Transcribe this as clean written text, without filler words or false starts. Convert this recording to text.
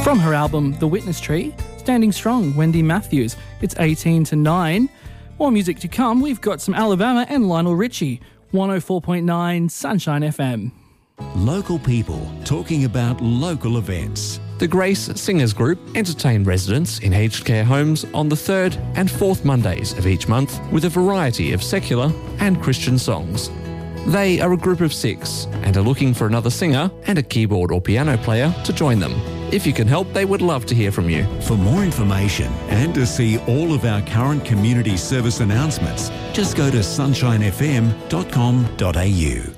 From her album The Witness Tree, Standing Strong, Wendy Matthews. It's 18 to 9. More music to come. We've got some Alabama and Lionel Richie. 104.9 Sunshine FM. Local people talking about local events. The Grace Singers Group entertain residents in aged care homes on the 3rd and 4th Mondays of each month with a variety of secular and Christian songs. They are a group of 6 and are looking for another singer and a keyboard or piano player to join them. If you can help, they would love to hear from you. For more information and to see all of our current community service announcements, just go to sunshinefm.com.au.